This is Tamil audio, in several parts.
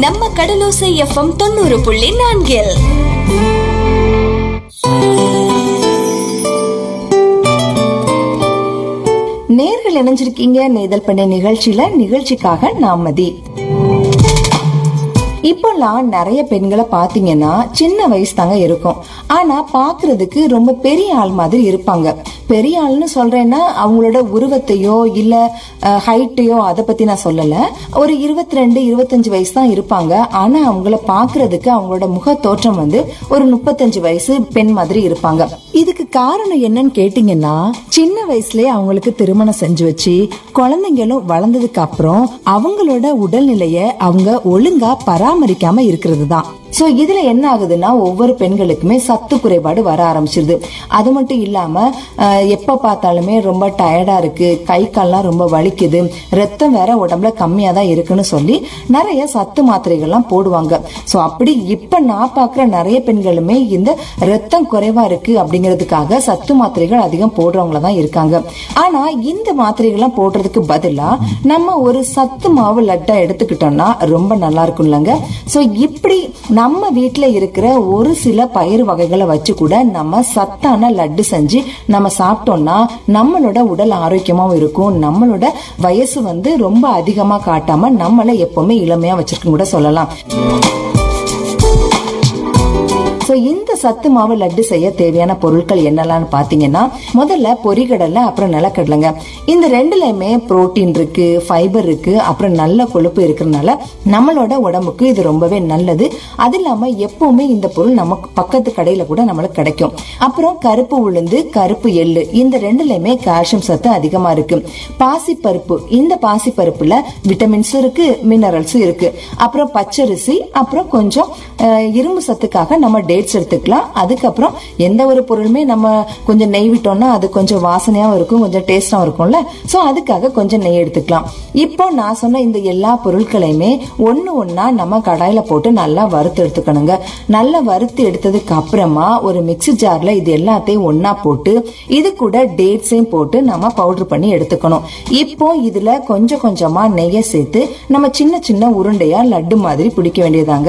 நம்ம கடலோசை FM 90.4. நேர்கள் இணைஞ்சிருக்கீங்க நேதல் பண்ண நிகழ்ச்சிக்காக நாமதி. இப்பெல்லாம் நிறைய பெண்களை பாத்தீங்கன்னா சின்ன வயசு தாங்க இருக்கும், ஆனா பாக்குறதுக்கு ரொம்ப பெரிய ஆள் மாதிரி இருப்பாங்க. பெரிய ஆள்னு சொல்றேன்னா அவங்களோட உருவத்தையோ இல்ல ஹைட்டையோ அதை பத்தி நான் சொல்லல. ஒரு 22-25 வயசு தான் இருப்பாங்க. ஆனா அவங்கள பாக்குறதுக்கு அவங்களோட முக தோற்றம் ஒரு 35 வயசு பெண் மாதிரி இருப்பாங்க. இதுக்கு காரணம் என்னன்னு கேட்டீங்கன்னா, சின்ன வயசுலயே அவங்களுக்கு திருமணம் செஞ்சு வச்சு குழந்தைங்களும் வளர்ந்ததுக்கு அப்புறம் அவங்களோட உடல்நிலைய அவங்க ஒழுங்கா பராமரிக்காம இருக்கிறது தான். சோ இதுல என்ன ஆகுதுன்னா, ஒவ்வொரு பெண்களுக்குமே சத்து குறைபாடு வர ஆரம்பிச்சிருது. அது மட்டும் இல்லாம எப்ப பார்த்தாலுமே ரொம்ப டயர்டா இருக்கு, கை கால்லாம் ரொம்ப வலிக்குது, ரத்தம் வேற உடம்புல கம்மியா தான் இருக்குன்னு சொல்லி நிறைய சத்து மாத்திரைகள்லாம் போடுவாங்க. சோ அப்படி இப்ப நான் பாக்குற நிறைய பெண்களுமே இந்த ரத்தம் குறைவா இருக்கு அப்படிங்கிறதுக்காக சத்து மாத்திரைகள் அதிகம் போடுறவங்கள தான் இருக்காங்க. ஆனா இந்த மாத்திரைகள்லாம் போடுறதுக்கு பதிலா நம்ம ஒரு சத்து மாவு லட்டா எடுத்துக்கிட்டோம்னா ரொம்ப நல்லா இருக்கும் இல்லைங்க. சோ இப்படி நம்ம வீட்டுல இருக்கிற ஒரு சில பயிர் வகைகளை வச்சு கூட நம்ம சத்தான லட்டு செஞ்சு நம்ம சாப்பிட்டோம்னா நம்மளோட உடல் ஆரோக்கியமாவும் இருக்கும். நம்மளோட வயசு ரொம்ப அதிகமா காட்டாம நம்மள எப்பவுமே இளமையா வச்சிருக்கும் கூட சொல்லலாம். சோ இந்த சத்து மாவு லட்டு செய்ய தேவையான பொருட்கள் என்னெல்லாம் பாத்தீங்கன்னா, முதல்ல பொரிகடலை அப்புறம் நிலக்கடலைங்க. இந்த ரெண்டுலயுமே புரோட்டீன் இருக்கு, ஃபைபர் இருக்கு, அப்புறம் நல்ல கொழுப்பு இருக்கிறதுனால நம்மளோட உடம்புக்கு இது ரொம்பவே நல்லது. அது இல்லாம எப்பவுமே இந்த பொருள் நமக்கு பக்கத்து கடையில கூட நம்மளுக்கு கிடைக்கும். அப்புறம் கருப்பு உளுந்து, கருப்பு எள்ளு, இந்த ரெண்டுலயுமே கால்சியம் சத்து அதிகமா இருக்கு. பாசிப்பருப்பு, இந்த பாசிப்பருப்புல விட்டமின்ஸ் இருக்கு, மினரல்ஸும் இருக்கு. அப்புறம் பச்சரிசி, அப்புறம் கொஞ்சம் இரும்பு சத்துக்காக நம்ம டேட்ஸ் எடுத்துக்கலாம். அதுக்கப்புறம் எந்த ஒரு பொருளுமே நம்ம கொஞ்சம் நெய் விட்டோம்னா அது கொஞ்சம் வாசனையாவும் இருக்கும், கொஞ்சம் டேஸ்டாவும் இருக்கும்ல. சோ அதுக்காக கொஞ்சம் நெய் எடுத்துக்கலாம். இப்போ நான் சொன்ன இந்த எல்லா பொருட்களையுமே ஒன்னா நம்ம கடாயில போட்டு நல்லா வறுத்து எடுத்துக்கணுங்க. நல்லா வறுத்து எடுத்ததுக்கு அப்புறமா ஒரு மிக்ஸி ஜார்ல இது எல்லாத்தையும் ஒன்னா போட்டு இது கூட டேட்ஸையும் போட்டு நம்ம பவுடர் பண்ணி எடுத்துக்கணும். இப்போ இதுல கொஞ்சம் கொஞ்சமா நெய்யை சேர்த்து நம்ம சின்ன சின்ன உருண்டையா லட்டு மாதிரி பிடிக்க வேண்டியதாங்க.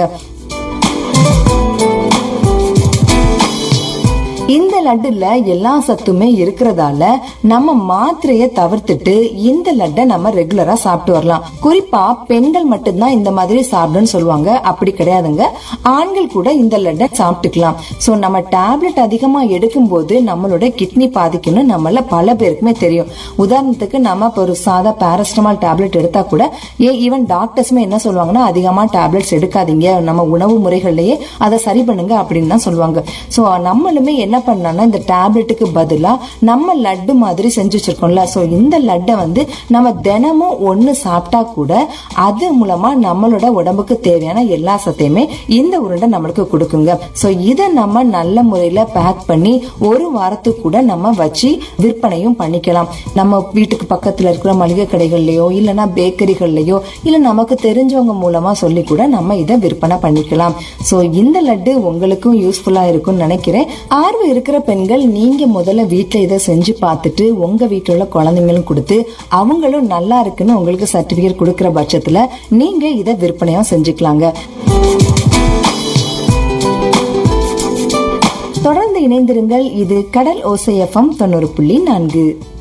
இந்த லட்டுல எல்லா சத்துமே இருக்கிறதால நம்ம மாத்திரையை தவிர்த்துட்டு இந்த லட்டை நம்ம ரெகுலரா சாப்பிட்டு வரலாம். குறிப்பா பெண்கள் மட்டும்தான் இந்த மாதிரி சாப்பிடுன்னு சொல்லுவாங்க. அப்படி கிடையாதுங்க, ஆண்கள் கூட இந்த லட்டை சாப்பிட்டுக்கலாம். சோ நம்ம டேப்லெட் அதிகமா எடுக்கும் போது நம்மளோட கிட்னி பாதிக்கும்னு நம்மள பல பேருக்குமே தெரியும். உதாரணத்துக்கு நம்ம ஒரு சாதா பாராசிட்டமால் டேப்லெட் எடுத்தா கூட ஈவன் டாக்டர்ஸுமே என்ன சொல்லுவாங்கன்னா, அதிகமா டேப்லெட்ஸ் எடுக்காதீங்க, நம்ம உணவு முறைகள்லயே அதை சரி பண்ணுங்க அப்படின்னு தான் சொல்லுவாங்க. சோ நம்மளுமே என்ன பண்ணா, இந்த டேப்லெட்டுக்கு பதிலா நம்ம லட்டு மாதிரி செஞ்சு வச்சிருக்கோம்ல, சோ இந்த லட்டை நம்ம தினமும் ஒண்ணு சாப்பிட்டா கூட அது மூலமா நம்மளோட உடம்புக்கு தேவையான எல்லா சத்தையுமே இந்த உருண்டை நம்மளுக்கு கொடுக்குங்க. சோ இதை நம்ம நல்ல முறையில பேக் பண்ணி ஒரு வாரத்துக்கு கூட நம்ம வச்சு விற்பனையும் பண்ணிக்கலாம். நம்ம வீட்டுக்கு பக்கத்துல இருக்கிற மளிகை கடைகள்லயோ இல்லைன்னா பேக்கரிகள்லயோ இல்ல நமக்கு தெரிஞ்சவங்க மூலமா சொல்லி கூட நம்ம இதை விற்பனை பண்ணிக்கலாம். சோ இந்த லட்டு உங்களுக்கும் யூஸ்ஃபுல்லா இருக்கும்னு நினைக்கிறேன். ஆர்வம் இருக்கிற பெண்கள் நீங்க முதல்ல வீட்டுல இதை செஞ்சு பார்த்துட்டு உங்க வீட்டுல உள்ள குழந்தைங்களும் கொடுத்து அவங்களும் நல்லா இருக்குன்னு உங்களுக்கு சர்டிபிகேட் கொடுக்கிற பட்சத்துல நீங்க இதை விற்பனையா செஞ்சுக்கலாங்க. தொடர்ந்து இணைந்திருங்கள். இது கடல் ஓசை FM 90.4.